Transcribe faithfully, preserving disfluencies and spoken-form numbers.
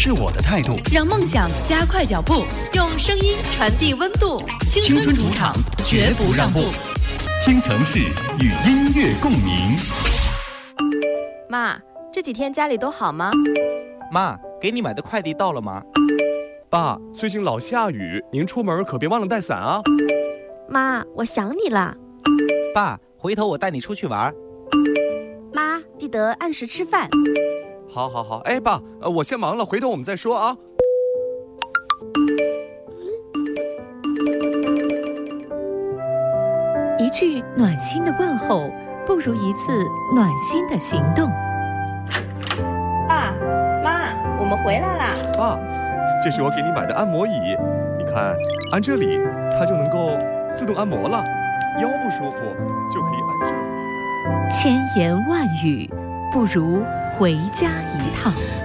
是我的态度， 让梦想加快脚步， 用声音传递温度。 青春主场，绝不让步。京城市与音乐共鸣。 妈，这几天家里都好吗？ 妈，给你买的快递到了吗？ 爸，最近老下雨，您出门可别忘了带伞啊。 妈，我想你了。 爸，回头我带你出去玩。 妈，记得按时吃饭。 好好好，哎，爸，呃，我先忙了，回头我们再说啊。 一句暖心的问候，不如一次暖心的行动。 爸妈，我们回来啦。 爸，这是我给你买的按摩椅，你看，按这里它就能够自动按摩了，腰不舒服就可以按这里。 千言万语，不如回家一趟。